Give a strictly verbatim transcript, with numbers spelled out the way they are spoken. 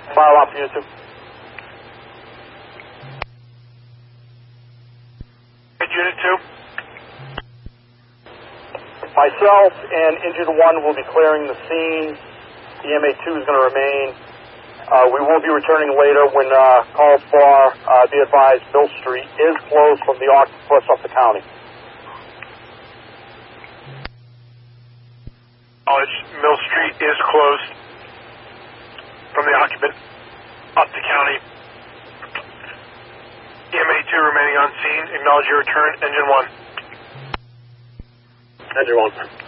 Fire alarm for Unit two. Unit two. Myself and Engine one will be clearing the scene. E M A two is going to remain. Uh, we will be returning later when uh, called for. Uh, be advised, Mill Street is closed from the Octopus up the county. Knowledge, Mill Street is closed from the occupant up the county. E M A two remaining on scene. Acknowledge your return. Engine one. Engine one.